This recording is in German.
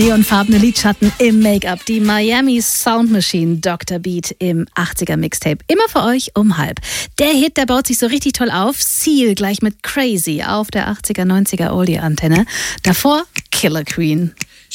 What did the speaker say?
Neonfarbene Lidschatten im Make-up. Die Miami Sound Machine, Dr. Beat im 80er Mixtape. Immer für euch um 12:30. Der Hit, der baut sich so richtig toll auf. Seal gleich mit Crazy auf der 80er, 90er Oldie-Antenne. Davor Killer Queen.